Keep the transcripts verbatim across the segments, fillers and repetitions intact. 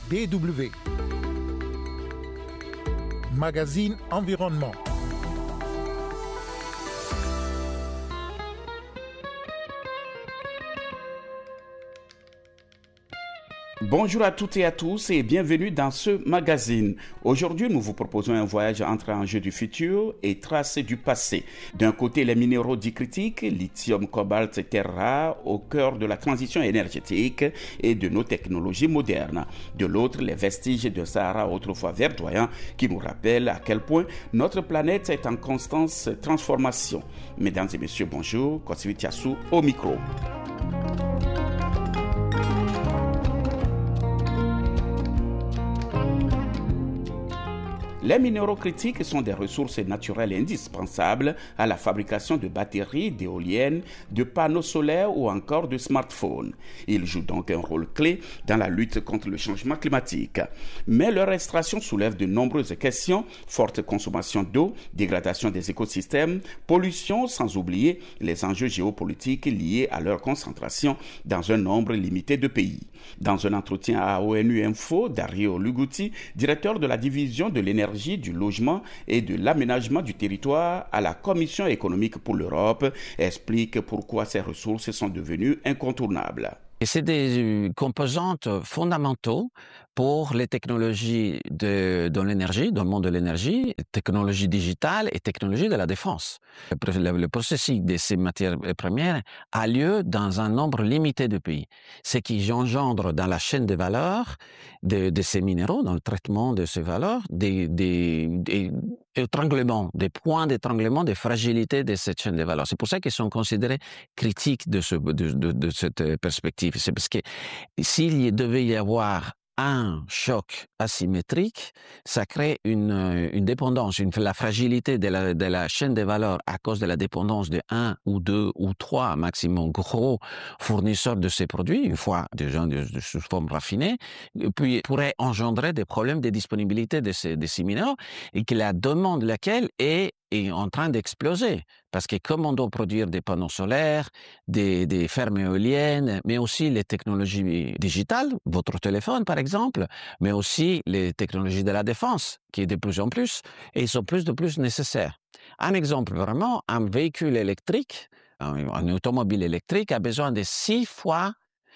D W. Magazine Environnement. Bonjour à toutes et à tous et bienvenue dans ce magazine. Aujourd'hui, nous vous proposons un voyage entre enjeux du futur et traces du passé. D'un côté, les minéraux dits critiques, lithium, cobalt, terres rares, au cœur de la transition énergétique et de nos technologies modernes. De l'autre, les vestiges de Sahara autrefois verdoyants qui nous rappellent à quel point notre planète est en constante transformation. Mesdames et messieurs, bonjour. Kosivit Yassou au micro. Les minéraux critiques sont des ressources naturelles indispensables à la fabrication de batteries, d'éoliennes, de panneaux solaires ou encore de smartphones. Ils jouent donc un rôle clé dans la lutte contre le changement climatique. Mais leur extraction soulève de nombreuses questions, forte consommation d'eau, dégradation des écosystèmes, pollution, sans oublier les enjeux géopolitiques liés à leur concentration dans un nombre limité de pays. Dans un entretien à ONU Info, Dario Luguti, directeur de la division de l'énergie, du logement et de l'aménagement du territoire à la Commission économique pour l'Europe, explique pourquoi ces ressources sont devenues incontournables. Et c'est des composantes fondamentaux pour les technologies de, de l'énergie, dans le monde de l'énergie, technologies digitales et technologies de la défense. Le, le processus de ces matières premières a lieu dans un nombre limité de pays. Ce qui engendre dans la chaîne de valeur de, de ces minéraux, dans le traitement de ces valeurs, des, des, des étranglements, des points d'étranglement, des fragilités de cette chaîne de valeur. C'est pour ça qu'ils sont considérés critiques de, ce, de, de, de cette perspective. C'est parce que s'il devait y avoir un choc asymétrique, ça crée une, une dépendance, une, la fragilité de la, de la chaîne de valeur à cause de la dépendance de un ou deux ou trois maximum gros fournisseurs de ces produits, une fois déjà de, de sous forme raffinée, puis pourrait engendrer des problèmes de disponibilité de ces, de ces minéraux et que la demande laquelle est est en train d'exploser. Parce que comme on doit produire des panneaux solaires, des, des fermes éoliennes, mais aussi les technologies digitales, votre téléphone par exemple, mais aussi les technologies de la défense, qui est de plus en plus, et ils sont plus de plus nécessaires. Un exemple vraiment, un véhicule électrique, un, un automobile électrique a besoin de six fois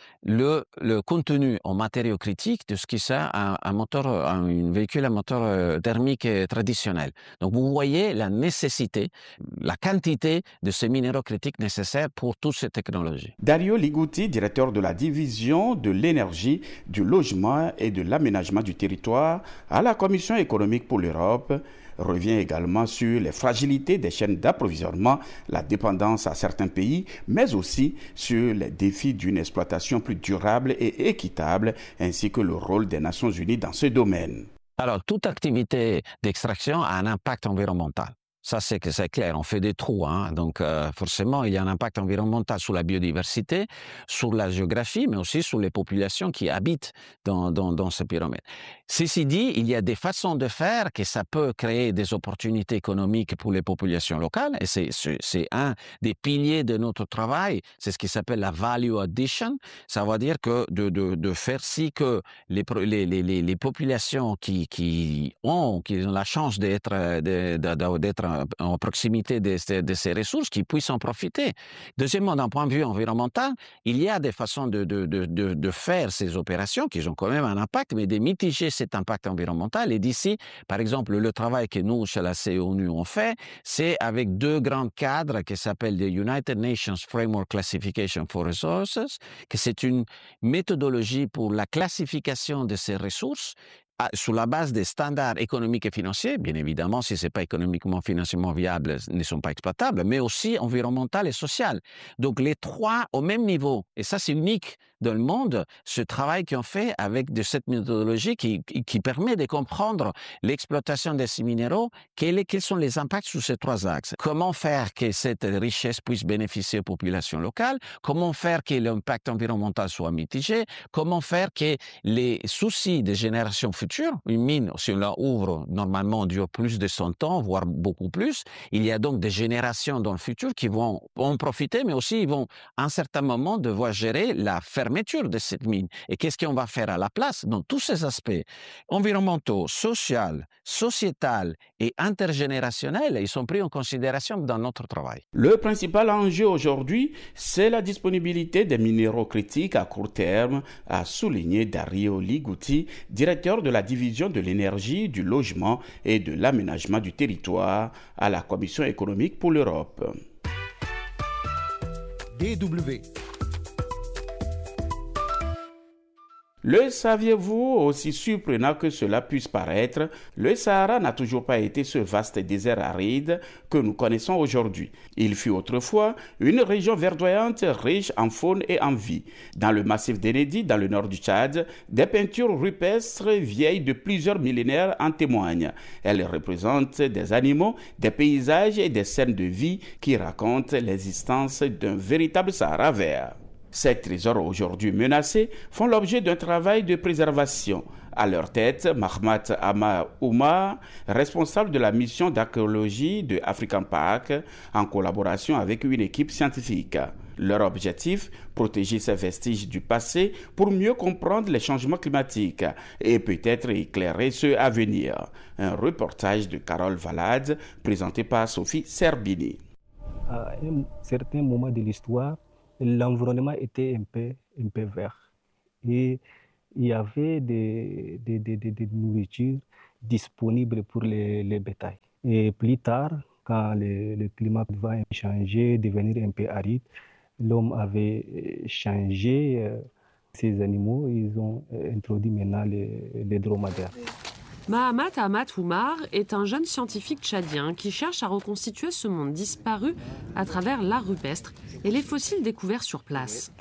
le, le contenu en matériaux critiques de ce qui c'est un, un moteur, un, un véhicule à moteur thermique traditionnel. Donc, vous voyez la nécessité, la quantité de ces minéraux critiques nécessaires pour toutes ces technologies. Dario Liguti, directeur de la division de l'énergie, du logement et de l'aménagement du territoire à la Commission économique pour l'Europe, revient également sur les fragilités des chaînes d'approvisionnement, la dépendance à certains pays, mais aussi sur les défis d'une exploitation plus durable et équitable, ainsi que le rôle des Nations Unies dans ce domaine. Alors, toute activité d'extraction a un impact environnemental. Ça, c'est que c'est clair. On fait des trous, hein. Donc, euh, forcément, il y a un impact environnemental sur la biodiversité, sur la géographie, mais aussi sur les populations qui habitent dans, dans, dans ce pyramide. Ceci dit, il y a des façons de faire que ça peut créer des opportunités économiques pour les populations locales. Et c'est, c'est, c'est un des piliers de notre travail. C'est ce qui s'appelle la value addition. Ça veut dire que de, de, de faire si que les, les, les, les populations qui, qui ont, qui ont la chance d'être, d'être, d'être en proximité de, de, de ces ressources, qui puissent en profiter. Deuxièmement, d'un point de vue environnemental, il y a des façons de, de, de, de, de faire ces opérations qui ont quand même un impact, mais de mitiger cet impact environnemental. Et d'ici, par exemple, le travail que nous, chez la C O N U, on fait, c'est avec deux grands cadres qui s'appellent the United Nations Framework Classification for Resources, que c'est une méthodologie pour la classification de ces ressources sur la base des standards économiques et financiers, bien évidemment, si ce n'est pas économiquement, financièrement viable, ne sont pas exploitables, mais aussi environnemental et social. Donc, les trois au même niveau. Et ça, c'est unique dans le monde, ce travail qu'on fait avec de cette méthodologie qui, qui permet de comprendre l'exploitation de ces minéraux, quels, quels sont les impacts sur ces trois axes. Comment faire que cette richesse puisse bénéficier aux populations locales? Comment faire que l'impact environnemental soit mitigé? Comment faire que les soucis des générations futures futur. Une mine, si on la ouvre, normalement, dure plus de cent ans, voire beaucoup plus. Il y a donc des générations dans le futur qui vont en profiter, mais aussi ils vont, à un certain moment, devoir gérer la fermeture de cette mine. Et qu'est-ce qu'on va faire à la place? Donc, tous ces aspects environnementaux, sociaux, sociétals et intergénérationnels, ils sont pris en considération dans notre travail. Le principal enjeu aujourd'hui, c'est la disponibilité des minéraux critiques à court terme, a souligné Dario Ligouti, directeur de la division de l'énergie, du logement et de l'aménagement du territoire à la Commission économique pour l'Europe. D W. Le saviez-vous, aussi surprenant que cela puisse paraître, le Sahara n'a toujours pas été ce vaste désert aride que nous connaissons aujourd'hui. Il fut autrefois une région verdoyante riche en faune et en vie. Dans le massif d'Enedi, dans le nord du Tchad, des peintures rupestres vieilles de plusieurs millénaires en témoignent. Elles représentent des animaux, des paysages et des scènes de vie qui racontent l'existence d'un véritable Sahara vert. Ces trésors aujourd'hui menacés font l'objet d'un travail de préservation. À leur tête, Mahmat Ama Oumar, responsable de la mission d'archéologie de African Park, en collaboration avec une équipe scientifique. Leur objectif, protéger ces vestiges du passé pour mieux comprendre les changements climatiques et peut-être éclairer ceux à venir. Un reportage de Carole Valade, présenté par Sophie Serbini. À un certain moment de l'histoire, l'environnement était un peu, un peu vert. Et il y avait des, des, des, des, des nourritures disponibles pour les, les bétails. Et plus tard, quand le, le climat va changer, devenir un peu aride, l'homme avait changé euh, ces animaux. Ils ont introduit maintenant les, les dromadaires. Mahamat Ahmad Oumar est un jeune scientifique tchadien qui cherche à reconstituer ce monde disparu à travers l'art rupestre et les fossiles découverts sur place.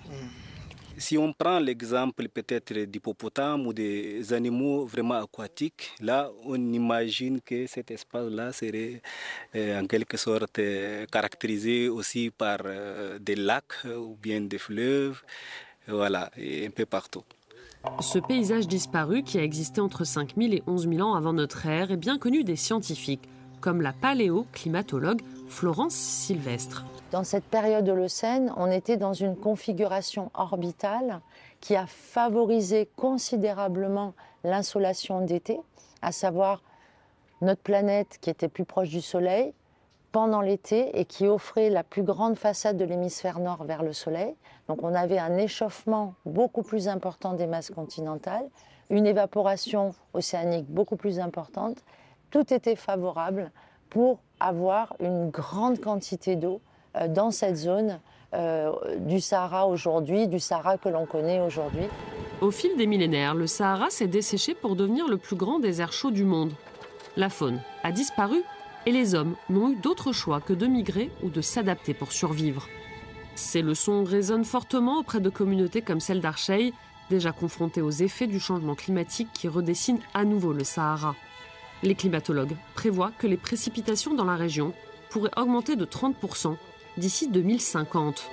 Si on prend l'exemple peut-être d'hippopotames ou des animaux vraiment aquatiques, là on imagine que cet espace-là serait euh, en quelque sorte euh, caractérisé aussi par euh, des lacs ou bien des fleuves, voilà, et un peu partout. Ce paysage disparu, qui a existé entre cinq mille et onze mille ans avant notre ère, est bien connu des scientifiques, comme la paléoclimatologue Florence Sylvestre. Dans cette période holocène, on était dans une configuration orbitale qui a favorisé considérablement l'insolation d'été, à savoir notre planète qui était plus proche du Soleil pendant l'été et qui offrait la plus grande façade de l'hémisphère nord vers le Soleil. Donc on avait un échauffement beaucoup plus important des masses continentales, une évaporation océanique beaucoup plus importante. Tout était favorable pour avoir une grande quantité d'eau euh, dans cette zone euh, du Sahara aujourd'hui, du Sahara que l'on connaît aujourd'hui. Au fil des millénaires, le Sahara s'est desséché pour devenir le plus grand désert chaud du monde. La faune a disparu et les hommes n'ont eu d'autre choix que de migrer ou de s'adapter pour survivre. Ces leçons résonnent fortement auprès de communautés comme celle d'Archeil, déjà confrontées aux effets du changement climatique qui redessine à nouveau le Sahara. Les climatologues prévoient que les précipitations dans la région pourraient augmenter de trente pour cent d'ici deux mille cinquante.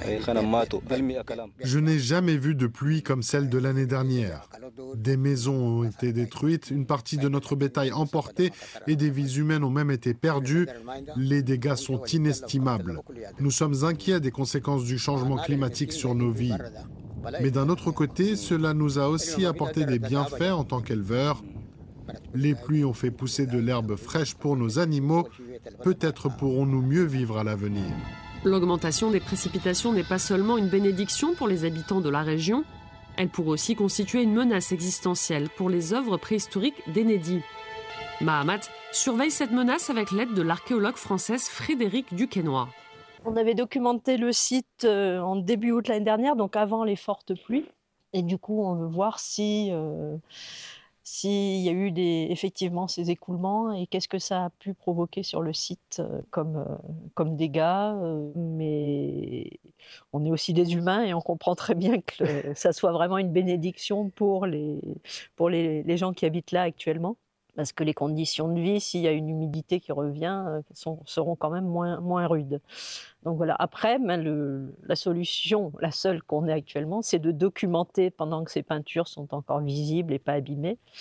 Je n'ai jamais vu de pluie comme celle de l'année dernière. Des maisons ont été détruites, une partie de notre bétail emporté et des vies humaines ont même été perdues. Les dégâts sont inestimables. Nous sommes inquiets des conséquences du changement climatique sur nos vies. Mais d'un autre côté, cela nous a aussi apporté des bienfaits en tant qu'éleveurs. Les pluies ont fait pousser de l'herbe fraîche pour nos animaux. Peut-être pourrons-nous mieux vivre à l'avenir. L'augmentation des précipitations n'est pas seulement une bénédiction pour les habitants de la région, elle pourrait aussi constituer une menace existentielle pour les œuvres préhistoriques d'Enedi. Mahamat surveille cette menace avec l'aide de l'archéologue française Frédérique Duquesnoy. On avait documenté le site en début août l'année dernière, donc avant les fortes pluies. Et du coup, on veut voir si... Euh s'il y a eu des, effectivement ces écoulements et qu'est-ce que ça a pu provoquer sur le site euh, comme, euh, comme dégâts. Euh, mais on est aussi des humains et on comprend très bien que le, ça soit vraiment une bénédiction pour, les, pour les, les gens qui habitent là actuellement. Parce que les conditions de vie, s'il y a une humidité qui revient, euh, sont, seront quand même moins, moins rudes. Donc voilà. Après, ben le, la solution, la seule qu'on ait actuellement, c'est de documenter pendant que ces peintures sont encore visibles et pas abîmées.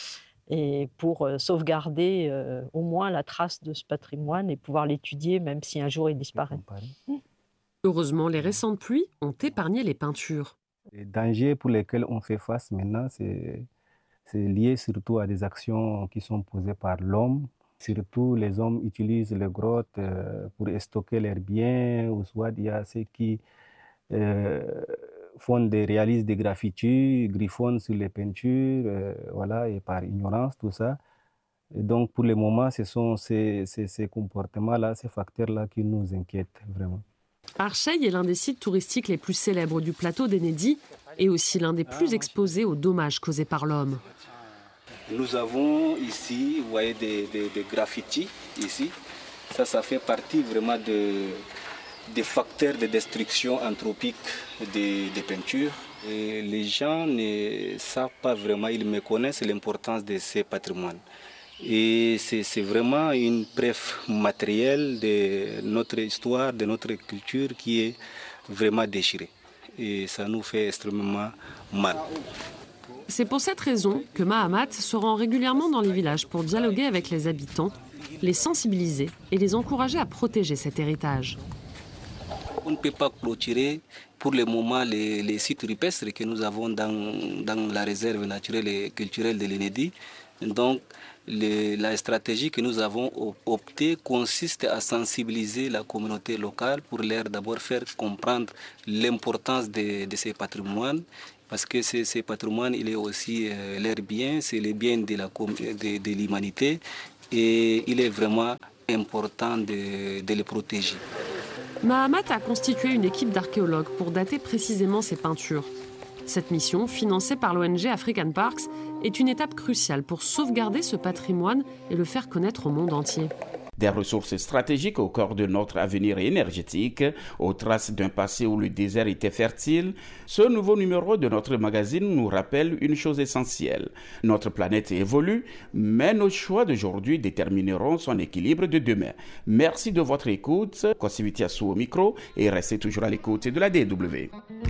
et pour euh, sauvegarder euh, au moins la trace de ce patrimoine et pouvoir l'étudier même si un jour il disparaît. Heureusement, les récentes pluies ont épargné les peintures. Les dangers pour lesquels on fait face maintenant, c'est, c'est lié surtout à des actions qui sont posées par l'homme. Surtout, les hommes utilisent les grottes euh, pour stocker leurs biens, ou soit il y a ceux qui euh, font des, réalisent des graffitis, griffonnent sur les peintures, euh, voilà, et par ignorance, tout ça. Et donc, pour le moment, ce sont ces, ces, ces comportements-là, ces facteurs-là qui nous inquiètent vraiment. Archeil est l'un des sites touristiques les plus célèbres du plateau d'Enedi et aussi l'un des plus exposés aux dommages causés par l'homme. Nous avons ici, vous voyez, des, des, des graffitis ici. Ça, ça fait partie vraiment de, des facteurs de destruction anthropique des, des peintures. Et les gens ne savent pas vraiment, ils méconnaissent l'importance de ces patrimoines. Et c'est, c'est vraiment une preuve matérielle de notre histoire, de notre culture qui est vraiment déchirée. Et ça nous fait extrêmement mal. C'est pour cette raison que Mahamat se rend régulièrement dans les villages pour dialoguer avec les habitants, les sensibiliser et les encourager à protéger cet héritage. On ne peut pas clôturer pour le moment les, les sites rupestres que nous avons dans, dans la réserve naturelle et culturelle de l'Enedi. Donc, le, la stratégie que nous avons optée consiste à sensibiliser la communauté locale pour leur d'abord faire comprendre l'importance de, de ces patrimoines. Parce que ce, ce patrimoine, il est aussi euh, leur bien, c'est le bien de, la, de, de l'humanité et il est vraiment important de, de les protéger. Mahamat a constitué une équipe d'archéologues pour dater précisément ces peintures. Cette mission, financée par l'O N G African Parks, est une étape cruciale pour sauvegarder ce patrimoine et le faire connaître au monde entier. Des ressources stratégiques au cœur de notre avenir énergétique, aux traces d'un passé où le désert était fertile, ce nouveau numéro de notre magazine nous rappelle une chose essentielle. Notre planète évolue, mais nos choix d'aujourd'hui détermineront son équilibre de demain. Merci de votre écoute. Kossi Witiassou au micro et restez toujours à l'écoute de la D W.